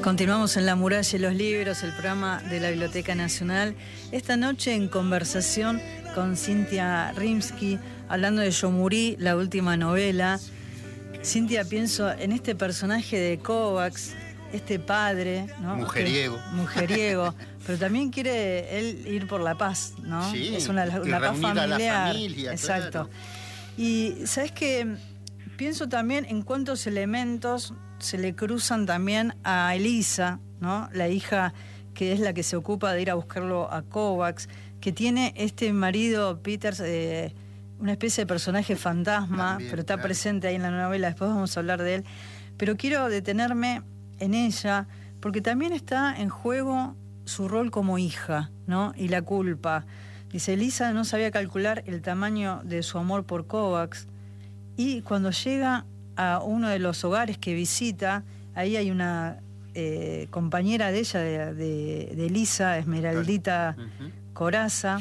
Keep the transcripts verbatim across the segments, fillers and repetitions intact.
Continuamos en La Muralla y los Libros, el programa de la Biblioteca Nacional. Esta noche en conversación con Cintia Rimsky, hablando de Yomurí, la última novela. Cintia, pienso en este personaje de Kovacs, este padre, ¿no? Mujeriego. Que, mujeriego, pero también quiere él ir por la paz, ¿no? Sí, es una, una paz familiar. A la familia, exacto. Claro. Y ¿sabes qué? Pienso también en cuántos elementos se le cruzan también a Elisa, ¿no? La hija que es la que se ocupa de ir a buscarlo a Kovacs, que tiene este marido, Peters, eh, una especie de personaje fantasma, también, pero está claro. presente ahí en la novela, después vamos a hablar de él. Pero quiero detenerme en ella, porque también está en juego su rol como hija, ¿no? Y la culpa. Dice, Elisa no sabía calcular el tamaño de su amor por Kovacs, y cuando llega a uno de los hogares que visita, ahí hay una eh, compañera de ella, de, de, de Elisa, Esmeraldita uh-huh. Corazza,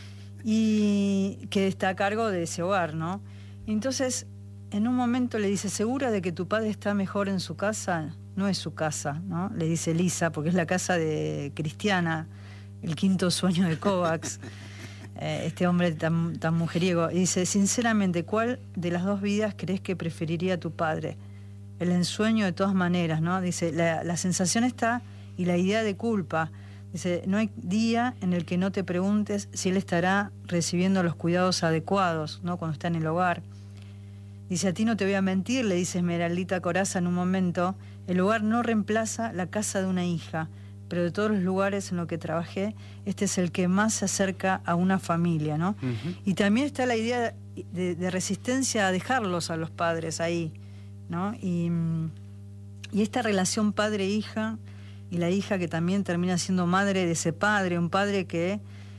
y que está a cargo de ese hogar, ¿no? Entonces, en un momento le dice, ¿segura de que tu padre está mejor en su casa? No es su casa, ¿no? Le dice Elisa, porque es la casa de Cristiana, el quinto sueño de Kovacs. Este hombre tan, tan mujeriego, y dice, sinceramente, ¿cuál de las dos vidas crees que preferiría tu padre? El ensueño de todas maneras, ¿no? Dice, la, la sensación está y la idea de culpa. Dice, no hay día en el que no te preguntes si él estará recibiendo los cuidados adecuados, ¿no? Cuando está en el hogar. Dice, a ti no te voy a mentir, le dice Esmeraldita Corazza en un momento, el hogar no reemplaza la casa de una hija, pero de todos los lugares en los que trabajé, este es el que más se acerca a una familia, ¿no? Uh-huh. Y también está la idea de, de resistencia a dejarlos a los padres ahí, ¿no? Y, y esta relación padre-hija, y la hija que también termina siendo madre de ese padre, un padre que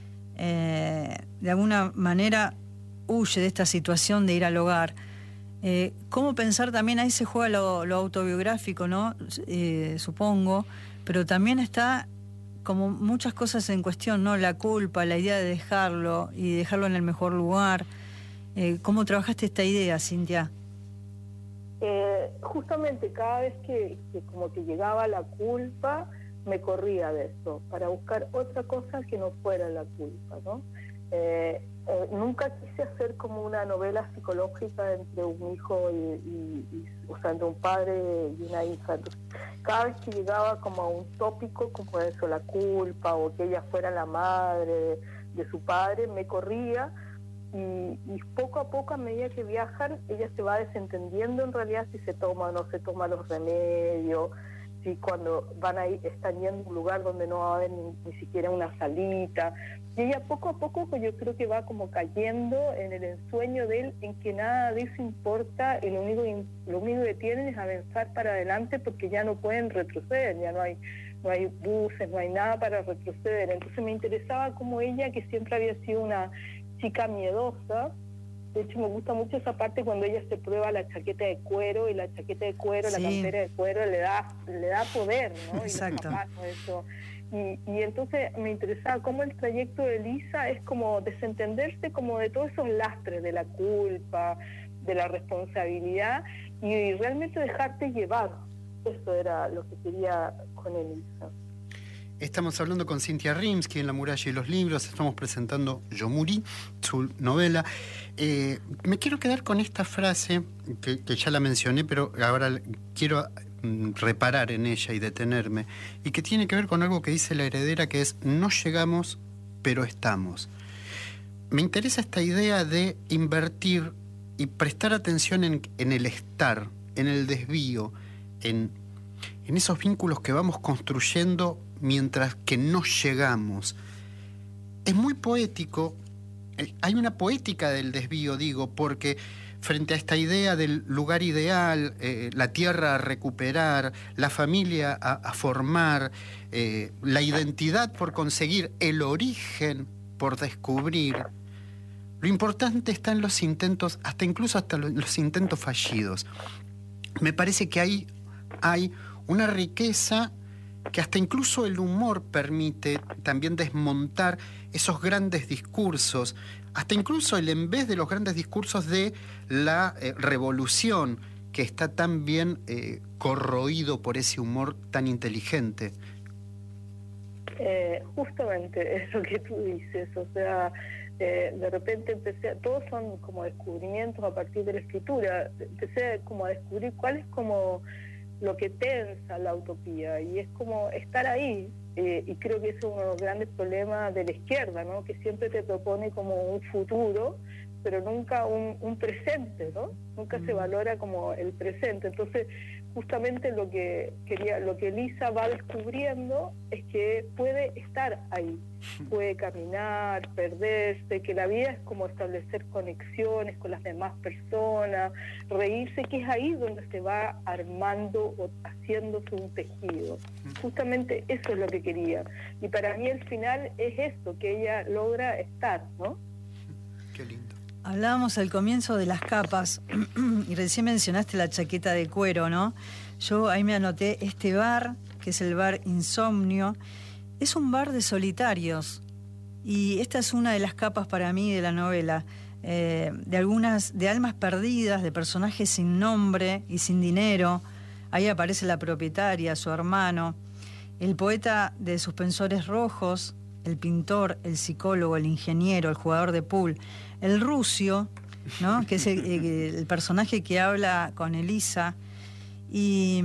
eh, de alguna manera huye de esta situación de ir al hogar. Eh, ¿Cómo pensar también? Ahí se juega lo, lo autobiográfico, ¿no? Eh, supongo, pero también está como muchas cosas en cuestión, ¿no? La culpa, la idea de dejarlo y dejarlo en el mejor lugar. Eh, ¿Cómo trabajaste esta idea, Cintia? Eh, justamente cada vez que, que como que llegaba la culpa, me corría de eso, para buscar otra cosa que no fuera la culpa, ¿no? Eh, eh, nunca quise hacer como una novela psicológica entre un hijo y, y, y o sea, entre un padre y una hija. Entonces, cada vez que llegaba como a un tópico como eso, la culpa o que ella fuera la madre de, de su padre, me corría y, y poco a poco, a medida que viajan, ella se va desentendiendo en realidad si se toma o no se toma los remedios, si cuando van ahí están yendo a un lugar donde no va a haber ni, ni siquiera una salita. Y ella poco a poco, pues yo creo que va como cayendo en el ensueño de él, en que nada de eso importa, y lo único, lo único que tienen es avanzar para adelante, porque ya no pueden retroceder, ya no hay, no hay buses, no hay nada para retroceder. Entonces me interesaba como ella, que siempre había sido una chica miedosa. De hecho, me gusta mucho esa parte cuando ella se prueba la chaqueta de cuero, y la chaqueta de cuero, sí. La campera de cuero le da, le da poder, ¿no? Exacto. Y los zapatos, eso. Y, y entonces me interesaba cómo el trayecto de Elisa es como desentenderse como de todos esos lastres, de la culpa, de la responsabilidad, y realmente dejarte llevar. Eso era lo que quería con Elisa. Estamos hablando con Cintia Rimsky en La Muralla y los Libros. Estamos presentando Yomurí, su novela. Eh, me quiero quedar con esta frase, que, que ya la mencioné, pero ahora quiero mm, reparar en ella y detenerme, y que tiene que ver con algo que dice la heredera, que es, no llegamos, pero estamos. Me interesa esta idea de invertir y prestar atención en, en el estar, en el desvío, en, en esos vínculos que vamos construyendo mientras que no llegamos. Es muy poético, hay una poética del desvío, digo, porque frente a esta idea del lugar ideal, eh, la tierra a recuperar, la familia a, a formar, eh, la identidad por conseguir, el origen por descubrir, lo importante está en los intentos, hasta incluso hasta los, los intentos fallidos. Me parece que ahí hay una riqueza que hasta incluso el humor permite también desmontar esos grandes discursos, hasta incluso el en vez de los grandes discursos de la eh, revolución, que está tan bien eh, corroído por ese humor tan inteligente? Eh, justamente eso que tú dices, o sea, eh, de repente empecé, a, todos son como descubrimientos a partir de la escritura, empecé como a descubrir cuál es como lo que tensa la utopía, y es como estar ahí, eh, y creo que ese es uno de los grandes problemas de la izquierda, ¿no? Que siempre te propone como un futuro, pero nunca un, un presente, ¿no? Nunca se valora como el presente. Entonces, justamente lo que quería, lo que Elisa va descubriendo es que puede estar ahí, puede caminar, perderse, que la vida es como establecer conexiones con las demás personas, reírse, que es ahí donde se va armando o haciéndose un tejido. Justamente eso es lo que quería. Y para mí el final es esto, que ella logra estar, ¿no? Qué lindo. Hablábamos al comienzo de las capas y recién mencionaste la chaqueta de cuero, ¿no? Yo ahí me anoté este bar, que es el bar Insomnio. Es un bar de solitarios y esta es una de las capas para mí de la novela, eh, de algunas, de almas perdidas, de personajes sin nombre y sin dinero. Ahí aparece la propietaria, su hermano, el poeta de Suspensores Rojos, el pintor, el psicólogo, el ingeniero, el jugador de pool, el rucio, ¿no? Que es el, el personaje que habla con Elisa, y,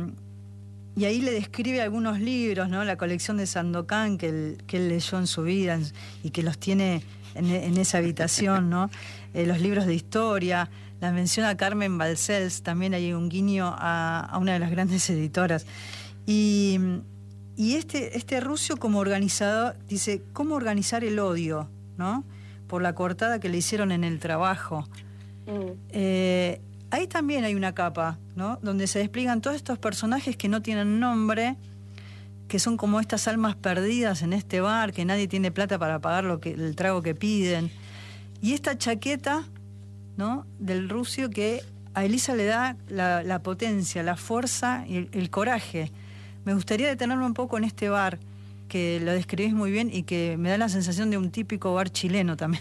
y ahí le describe algunos libros, ¿no? La colección de Sandokan que él, que él leyó en su vida y que los tiene en, en esa habitación, ¿no? Eh, los libros de historia, la menciona Carmen Balcells, también hay un guiño a, a una de las grandes editoras. Y... Y este, este rucio como organizador dice, ¿cómo organizar el odio? ¿No? Por la cortada que le hicieron en el trabajo. Mm. Eh, ahí también hay una capa, ¿no? Donde se despliegan todos estos personajes que no tienen nombre, que son como estas almas perdidas en este bar, que nadie tiene plata para pagar lo que, el trago que piden. Y esta chaqueta, ¿no? Del rucio que a Elisa le da la, la potencia, la fuerza y el, el coraje. Me gustaría detenerme un poco en este bar, que lo describís muy bien y que me da la sensación de un típico bar chileno también.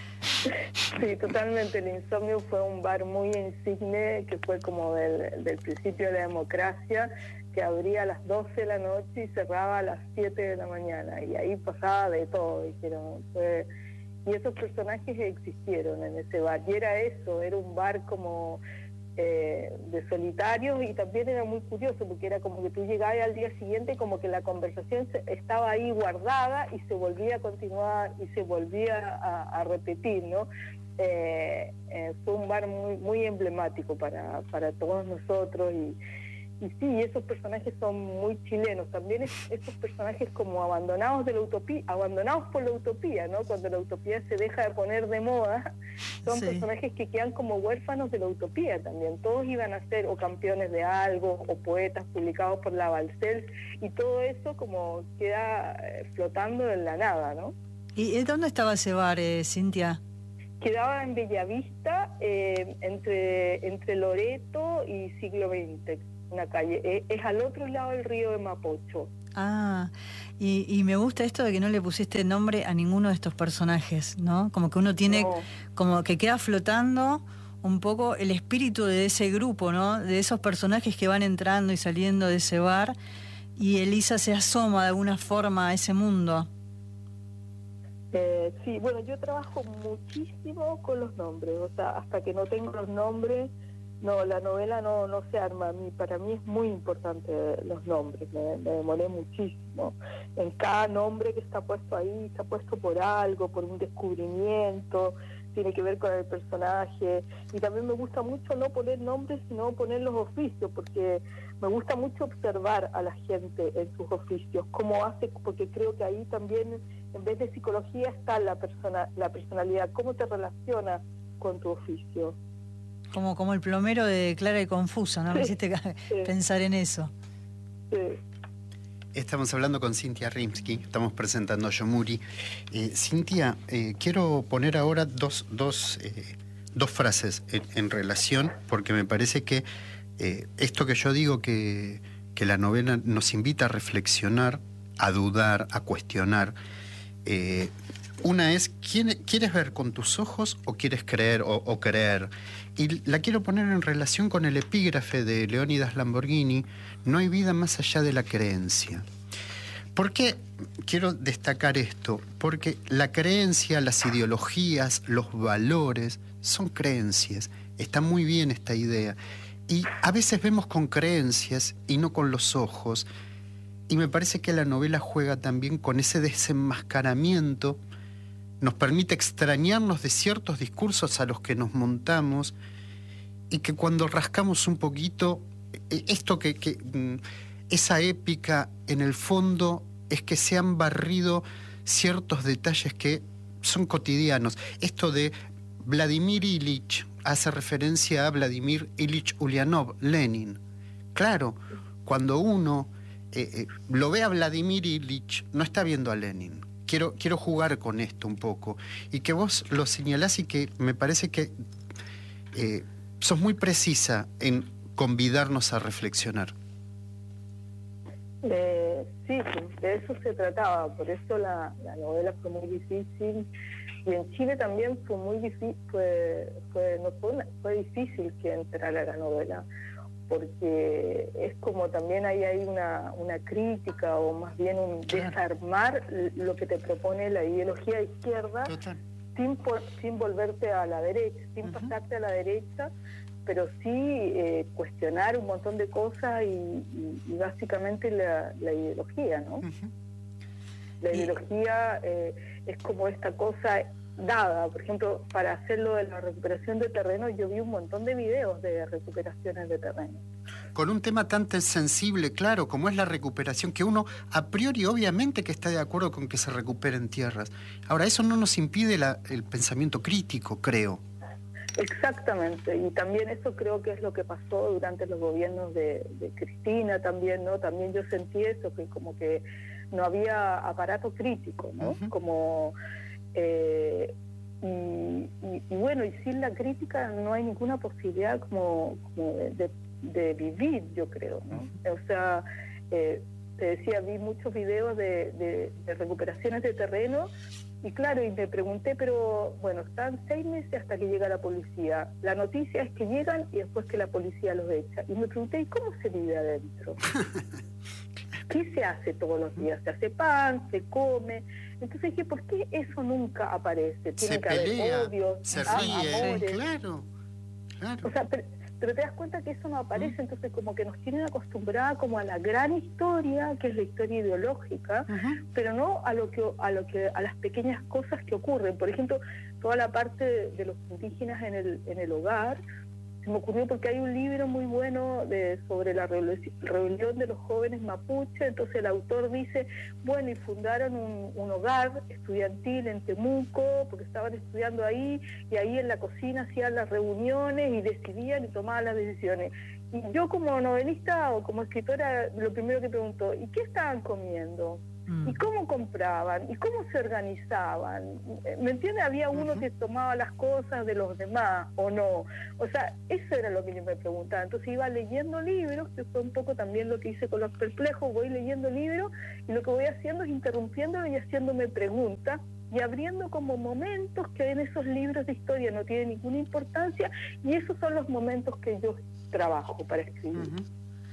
Sí, totalmente. El Insomnio fue un bar muy insigne, que fue como del, del principio de la democracia, que abría a las doce de la noche y cerraba a las siete de la mañana. Y ahí pasaba de todo, dijeron. Fue... Y esos personajes existieron en ese bar. Y era eso, era un bar como... Eh, de solitarios, y también era muy curioso porque era como que tú llegabas al día siguiente como que la conversación se, estaba ahí guardada y se volvía a continuar y se volvía a, a repetir, ¿no? Eh, eh, fue un bar muy muy emblemático para, para todos nosotros, y, y sí, esos personajes son muy chilenos. También es, esos personajes como abandonados de la utopía, abandonados por la utopía, ¿no? Cuando la utopía se deja de poner de moda, son sí. personajes que quedan como huérfanos de la utopía también. Todos iban a ser o campeones de algo, o poetas publicados por la Balcells, y todo eso como queda eh, flotando en la nada, ¿no? ¿Y dónde estaba ese bar, eh, Cintia? Quedaba en Bellavista, eh, entre, entre Loreto y Siglo veinte. Una calle, es, es al otro lado del río de Mapocho. Ah, y, y me gusta esto de que no le pusiste nombre a ninguno de estos personajes, ¿no? Como que uno tiene, no. como que queda flotando un poco el espíritu de ese grupo, ¿no? De esos personajes que van entrando y saliendo de ese bar, y Elisa se asoma de alguna forma a ese mundo. Eh, sí, bueno, yo trabajo muchísimo con los nombres, o sea, hasta que no tengo los nombres, no, la novela no, no se arma. A mí, para mí es muy importante los nombres, me, me demoré muchísimo. En cada nombre que está puesto ahí, está puesto por algo, por un descubrimiento, tiene que ver con el personaje. Y también me gusta mucho no poner nombres, sino poner los oficios, porque me gusta mucho observar a la gente en sus oficios, cómo hace, porque creo que ahí también, en vez de psicología, está la persona, la personalidad, cómo te relacionas con tu oficio. Como, como el plomero de Clara y Confusa, ¿no? Me hiciste sí. pensar en eso. Sí. Estamos hablando con Cynthia Rimsky, estamos presentando a Yomurí. Eh, Cynthia, eh, quiero poner ahora dos, dos, eh, dos frases en, en relación, porque me parece que eh, esto que yo digo, que, que la novela nos invita a reflexionar, a dudar, a cuestionar, eh, Una es, ¿quieres ver con tus ojos o quieres creer o, o creer? Y la quiero poner en relación con el epígrafe de Leónidas Lamborghini, no hay vida más allá de la creencia. ¿Por qué quiero destacar esto? Porque la creencia, las ideologías, los valores, son creencias. Está muy bien esta idea. Y a veces vemos con creencias y no con los ojos. Y me parece que la novela juega también con ese desenmascaramiento, nos permite extrañarnos de ciertos discursos a los que nos montamos y que cuando rascamos un poquito, esto que, que esa épica en el fondo es que se han barrido ciertos detalles que son cotidianos. Esto de Vladimir Ilich hace referencia a Vladimir Ilich Ulyanov, Lenin. Claro, cuando uno eh, eh, lo ve a Vladimir Ilich, no está viendo a Lenin. Quiero, quiero jugar con esto un poco. Y que vos lo señalás y que me parece que eh, sos muy precisa en convidarnos a reflexionar. Eh, sí, de eso se trataba. Por eso la, la novela fue muy difícil. Y en Chile también fue muy difícil, fue, fue, no fue, una, fue difícil que entrara la novela. Porque es como también ahí hay una, una crítica o más bien un claro. desarmar lo que te propone la ideología de izquierda sin, por, sin volverte a la derecha, sin uh-huh. pasarte a la derecha, pero sí eh, cuestionar un montón de cosas y, y, y básicamente la, la ideología, ¿no? Uh-huh. La ideología eh, es como esta cosa dada. Por ejemplo, para hacerlo de la recuperación de terreno, yo vi un montón de videos de recuperaciones de terreno. Con un tema tan sensible, claro, como es la recuperación, que uno a priori obviamente que está de acuerdo con que se recuperen tierras. Ahora, eso no nos impide la, el pensamiento crítico, creo. Exactamente, y también eso creo que es lo que pasó durante los gobiernos de, de Cristina también, ¿no? También yo sentí eso, que como que no había aparato crítico, ¿no? Uh-huh. Como... Eh, y, y, y bueno, y sin la crítica no hay ninguna posibilidad como, como de, de, de vivir, yo creo, ¿no? O sea, eh, te decía, vi muchos videos de, de, de recuperaciones de terreno y claro, y me pregunté, pero bueno, están seis meses hasta que llega la policía. La noticia es que llegan y después que la policía los echa. Y me pregunté, ¿y cómo se vive adentro? ¿Qué se hace todos los días? Se hace pan, se come. Entonces dije, ¿por qué eso nunca aparece? Tiene se que pelea, haber odios, se ah, ríe, amores. Claro, claro. O sea, pero, pero te das cuenta que eso no aparece, uh-huh. entonces como que nos tienen acostumbrada como a la gran historia, que es la historia ideológica, uh-huh. pero no a lo que a lo que a las pequeñas cosas que ocurren. Por ejemplo, toda la parte de, de los indígenas en el en el hogar. Se me ocurrió porque hay un libro muy bueno de, sobre la rebelión de los jóvenes mapuche. Entonces el autor dice, bueno, y fundaron un, un hogar estudiantil en Temuco, porque estaban estudiando ahí, y ahí en la cocina hacían las reuniones y decidían y tomaban las decisiones. Y yo como novelista o como escritora, lo primero que pregunto, ¿y qué estaban comiendo? ¿Y cómo compraban? ¿Y cómo se organizaban? ¿Me entiendes? Había uno uh-huh. que tomaba las cosas de los demás, ¿o no? O sea, eso era lo que yo me preguntaba. Entonces iba leyendo libros, que fue un poco también lo que hice con Los Perplejos, voy leyendo libros, y lo que voy haciendo es interrumpiéndolo y haciéndome preguntas, y abriendo como momentos que en esos libros de historia no tienen ninguna importancia, y esos son los momentos que yo trabajo para escribir. Uh-huh.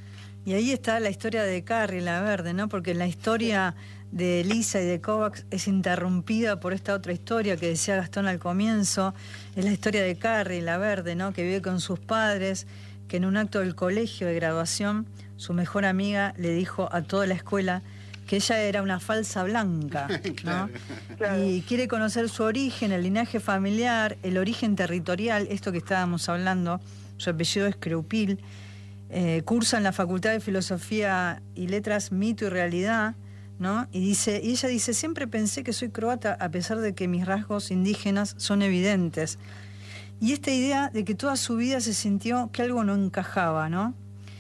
Y ahí está la historia de Carrie la Verde, ¿no? Porque la historia de Elisa y de Kovacs es interrumpida por esta otra historia que decía Gastón al comienzo. Es la historia de Carrie la Verde, ¿no? Que vive con sus padres, que en un acto del colegio de graduación, su mejor amiga le dijo a toda la escuela que ella era una falsa blanca, ¿no? Claro, claro. Y quiere conocer su origen, el linaje familiar, el origen territorial, esto que estábamos hablando. Su apellido es Creupil. Eh, cursa en la Facultad de Filosofía y Letras Mito y Realidad, ¿no? Y dice, y ella dice, siempre pensé que soy croata a pesar de que mis rasgos indígenas son evidentes. Y esta idea de que toda su vida se sintió que algo no encajaba, ¿no?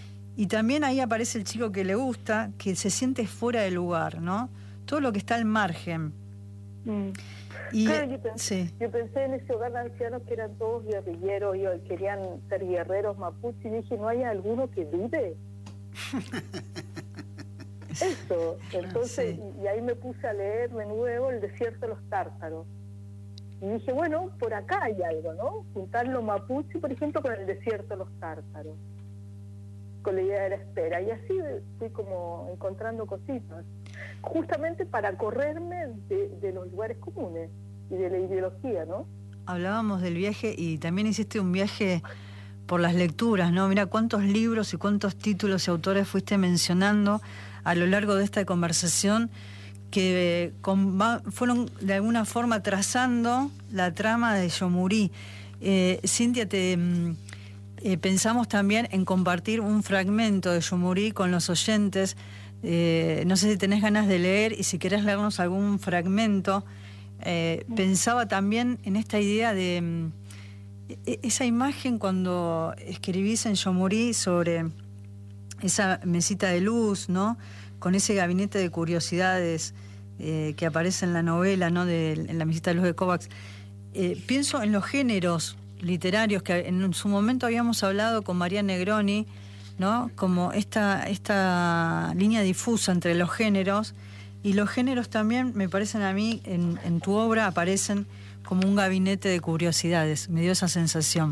Y también ahí aparece el chico que le gusta, que se siente fuera de lugar, ¿no? Todo lo que está al margen. Mm. Y, claro, yo, pensé, sí. yo pensé en ese hogar de ancianos que eran todos guerrilleros y querían ser guerreros mapuche, y dije, ¿no hay alguno que vive? eso. Entonces, Sí. y, y ahí me puse a leer de nuevo El desierto de los tártaros. Y dije, bueno, por acá hay algo, ¿no? Juntar lo mapuche, por ejemplo, con el desierto de los tártaros, con la idea de la espera. Y así fui como encontrando cositas, justamente para correrme de, de los lugares comunes y de la ideología, ¿no? Hablábamos del viaje y también hiciste un viaje por las lecturas, ¿no? Mira cuántos libros y cuántos títulos y autores fuiste mencionando a lo largo de esta conversación que con, va, fueron de alguna forma trazando la trama de Yomurí. Eh, Cintia, te eh, pensamos también en compartir un fragmento de Yomurí con los oyentes. Eh, no sé si tenés ganas de leer y si querés leernos algún fragmento. Eh, pensaba también en esta idea de eh, esa imagen cuando escribís en Yomurí sobre esa mesita de luz, ¿no? Con ese gabinete de curiosidades eh, que aparece en la novela, ¿no? De, en la mesita de luz de Kovacs. Eh, pienso en los géneros literarios que en su momento habíamos hablado con María Negroni, ¿no? Como esta, esta línea difusa entre los géneros, y los géneros también me parecen a mí en, en tu obra aparecen como un gabinete de curiosidades. Me dio esa sensación.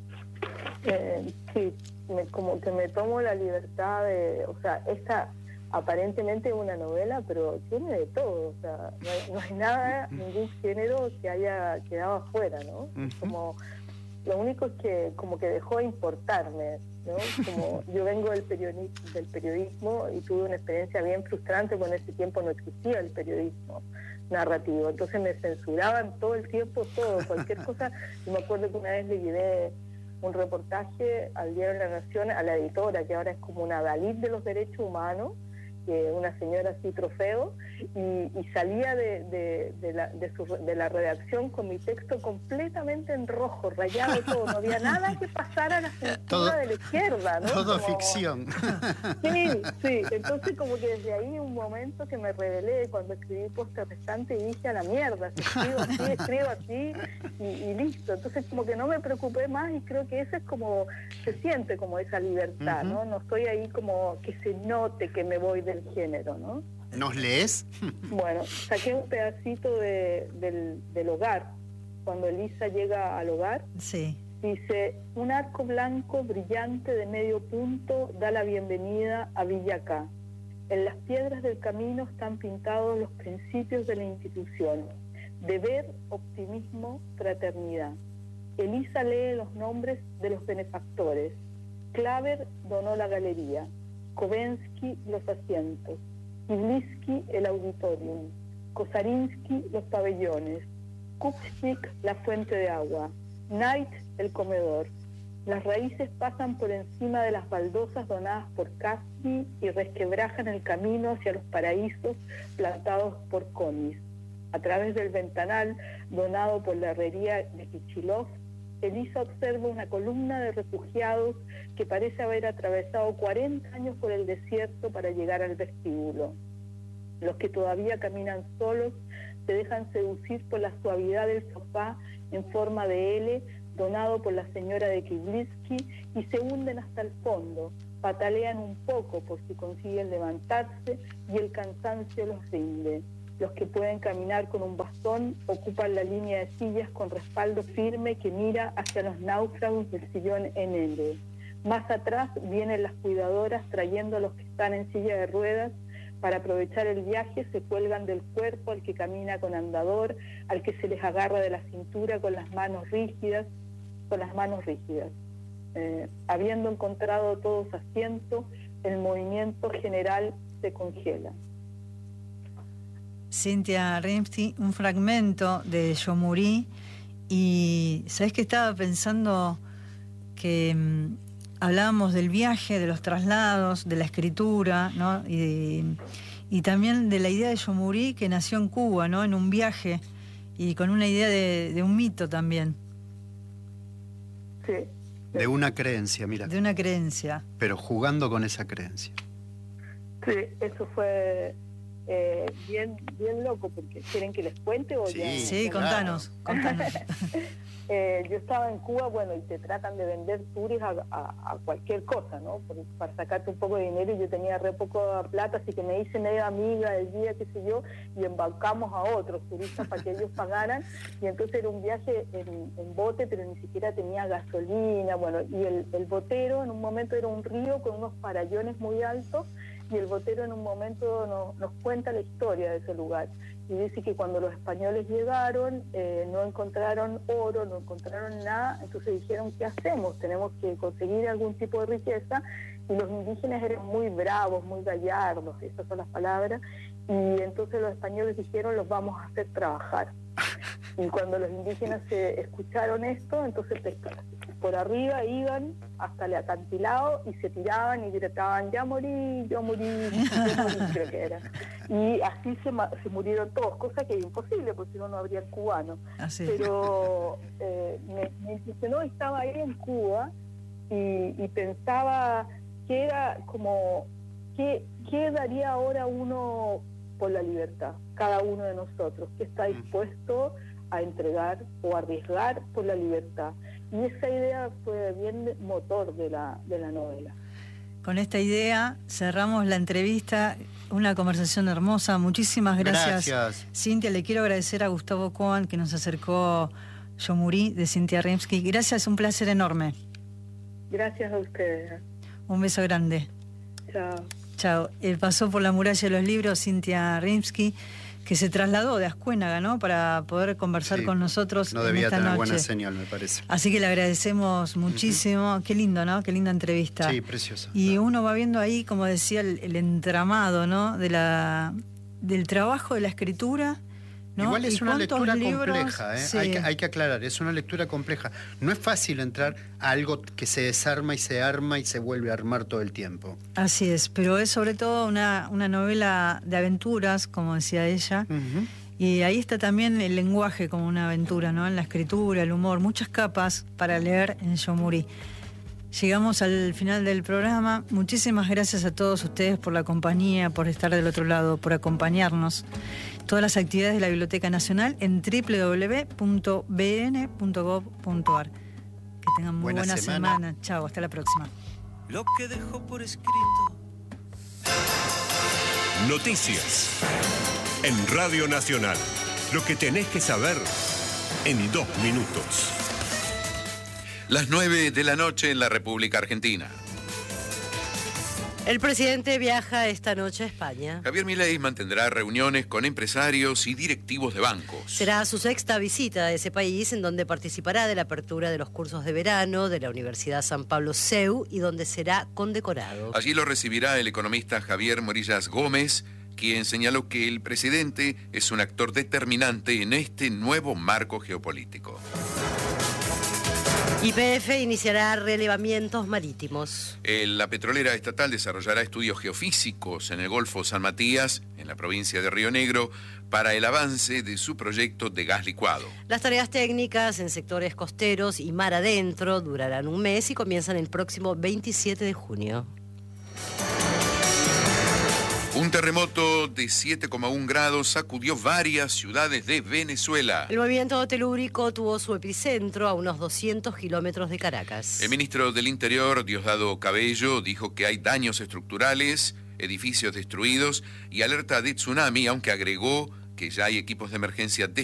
Eh, sí, me, como que me tomo la libertad de, o sea, esta aparentemente es una novela, pero tiene de todo, o sea, no hay, no hay nada, ningún género que haya quedado afuera, ¿no? Uh-huh. Como lo único es que como que dejó de importarme, ¿no? Como yo vengo del periodismo, del periodismo y tuve una experiencia bien frustrante, porque en ese tiempo no existía el periodismo narrativo, entonces me censuraban todo el tiempo, todo, cualquier cosa. Y me acuerdo que una vez le llevé un reportaje al diario La Nación, a la editora, que ahora es como una Dalí de los derechos humanos, que una señora así trofeo, y, y salía de, de, de, la, de, su, de la redacción con mi texto completamente en rojo, rayado todo, no había nada que pasara a la censura todo, de la izquierda, ¿no? Todo como, ficción. Sí, sí, entonces como que desde ahí un momento que me rebelé cuando escribí Poste Restante y dije a la mierda, si escribo así, escribo así y, y listo. Entonces como que no me preocupé más y creo que eso es como, se siente como esa libertad, uh-huh. ¿no? No estoy ahí como que se note que me voy del género, ¿no? ¿Nos lees? Bueno, saqué un pedacito de, del, del hogar, cuando Elisa llega al hogar. Sí. Dice, un arco blanco brillante de medio punto da la bienvenida a Villacá. En las piedras del camino están pintados los principios de la institución: deber, optimismo, fraternidad. Elisa lee los nombres de los benefactores. Klaver donó la galería, Kovensky los asientos, Ibliski el auditorium, Kosarinsky los pabellones, Kupchnik la fuente de agua, Knight el comedor. Las raíces pasan por encima de las baldosas donadas por Caspi y resquebrajan el camino hacia los paraísos plantados por Conis. A través del ventanal donado por la herrería de Kichilov, Elisa observa una columna de refugiados que parece haber atravesado cuarenta años por el desierto para llegar al vestíbulo. Los que todavía caminan solos se dejan seducir por la suavidad del sofá en forma de L, donado por la señora de Kibliski, y se hunden hasta el fondo, patalean un poco por si consiguen levantarse y el cansancio los rinde. Los que pueden caminar con un bastón ocupan la línea de sillas con respaldo firme que mira hacia los náufragos del sillón en L. Más atrás vienen las cuidadoras trayendo a los que están en silla de ruedas. Para aprovechar el viaje se cuelgan del cuerpo al que camina con andador, al que se les agarra de la cintura con las manos rígidas, con las manos rígidas. Eh, habiendo encontrado todos asiento, el movimiento general se congela. Cintia Rimsky, un fragmento de Yomurí, y ¿sabés que estaba pensando que mmm, hablábamos del viaje, de los traslados, de la escritura, ¿no? Y, y también de la idea de Yomurí, que nació en Cuba, ¿no? En un viaje y con una idea de, de un mito también. Sí. De una creencia, mira. De una creencia. Pero jugando con esa creencia. Sí, eso fue eh, bien, bien loco, porque ¿quieren que les cuente o sí, ya? Sí, contanos, contanos. eh, yo estaba en Cuba, bueno, y te tratan de vender tours a, a, a cualquier cosa, ¿no? Por, para sacarte un poco de dinero, y yo tenía re poco plata, así que me hice media amiga del día, qué sé yo, y embarcamos a otros turistas para que ellos pagaran, y entonces era un viaje en, en bote, pero ni siquiera tenía gasolina, bueno, y el, el botero en un momento era un río con unos farallones muy altos, y el botero en un momento nos, nos cuenta la historia de ese lugar, y dice que cuando los españoles llegaron eh, no encontraron oro, no encontraron nada, entonces dijeron, ¿qué hacemos? Tenemos que conseguir algún tipo de riqueza, y los indígenas eran muy bravos, muy gallardos, esas son las palabras, y entonces los españoles dijeron, los vamos a hacer trabajar. Y cuando los indígenas se escucharon esto, entonces por arriba iban hasta el acantilado y se tiraban y gritaban, ya morí, yo morí, yo morí, creo que era. Y así se, se murieron todos, cosa que es imposible, porque si no, no habría cubano. Así. Pero eh, me, me impresionó, estaba ahí en Cuba y, y pensaba que era como, ¿qué, qué daría ahora uno por la libertad? Cada uno de nosotros, ¿qué está dispuesto a entregar o arriesgar por la libertad? Y esa idea fue bien motor de la, de la novela. Con esta idea cerramos la entrevista, una conversación hermosa. Muchísimas gracias, gracias. Cintia. Le quiero agradecer a Gustavo Coan que nos acercó Yomurí de Cintia Rimsky. Gracias, un placer enorme. Gracias a ustedes. Un beso grande. Chao. Chao. Él pasó por la muralla de los libros, Cintia Rimsky, que se trasladó de Ascuénaga, ¿no?, para poder conversar sí, con nosotros. No debía en esta tener noche. buena señal, me parece. Así que le agradecemos muchísimo. Uh-huh. Qué lindo, ¿no? Qué linda entrevista. Sí, preciosa. Y claro. uno va viendo ahí, como decía, el, el entramado, ¿no?, de la, del trabajo de la escritura, ¿no? Igual es ¿Y una lectura libros? compleja, ¿eh? Sí. hay, que, hay que aclarar, es una lectura compleja. No es fácil entrar a algo que se desarma y se arma y se vuelve a armar todo el tiempo. Así es, pero es sobre todo una, una novela de aventuras, como decía ella. Uh-huh. Y ahí está también el lenguaje como una aventura, ¿no? En la escritura, el humor, muchas capas para leer en Yomurí. Llegamos al final del programa. Muchísimas gracias a todos ustedes por la compañía, por estar del otro lado, por acompañarnos. Todas las actividades de la Biblioteca Nacional en doble u doble u doble u punto b n punto gov punto a r. Que tengan muy buena, buena semana. semana. Chao, hasta la próxima. Lo que dejó por escrito. Noticias en Radio Nacional. Lo que tenés que saber en dos minutos. Las nueve de la noche en la República Argentina. El presidente viaja esta noche a España. Javier Milei mantendrá reuniones con empresarios y directivos de bancos. Será su sexta visita a ese país, en donde participará de la apertura de los cursos de verano de la Universidad San Pablo C E U y donde será condecorado. Allí lo recibirá el economista Javier Morillas Gómez, quien señaló que el presidente es un actor determinante en este nuevo marco geopolítico. Y P F iniciará relevamientos marítimos. La petrolera estatal desarrollará estudios geofísicos en el Golfo San Matías, en la provincia de Río Negro, para el avance de su proyecto de gas licuado. Las tareas técnicas en sectores costeros y mar adentro durarán un mes y comienzan el próximo veintisiete de junio. Un terremoto de siete coma uno grados sacudió varias ciudades de Venezuela. El movimiento telúrico tuvo su epicentro a unos doscientos kilómetros de Caracas. El ministro del Interior, Diosdado Cabello, dijo que hay daños estructurales, edificios destruidos y alerta de tsunami, aunque agregó que ya hay equipos de emergencia